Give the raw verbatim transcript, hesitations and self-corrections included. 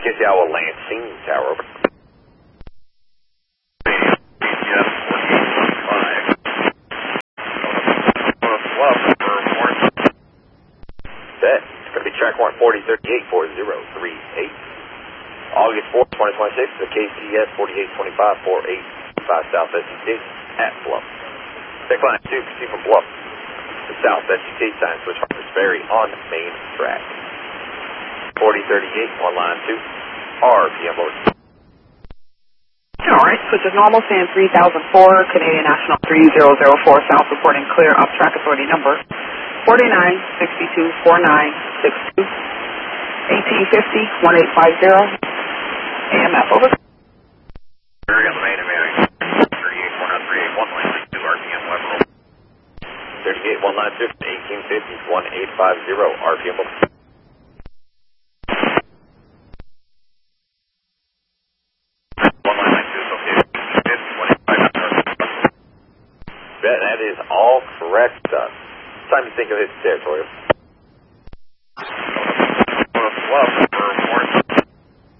Iowa Lansing Tower, over. Bet. It's going to be track one forty thirty-eight four zero three eight. August fourth, twenty twenty-six, the K C S forty-eight twenty-five four eight five South S U T at Bluff. Check line two, proceed from Bluff. The South S U T sign switch Harpers Ferry on main track. forty thirty-eight on line two, R P M over. Alright, switch is normal, stand three thousand four, Canadian National three zero zero four South, reporting clear up track authority number forty-nine sixty-two forty-nine sixty-two, eighteen fifty one eight five zero, A M F over. Ferry on the main and thirty-eight one nine three eight one line two R P M Weber. thirty-eight one nine fifty, eighteen fifty one eight five zero R P M over. That is all correct. Uh, time to think of his territory.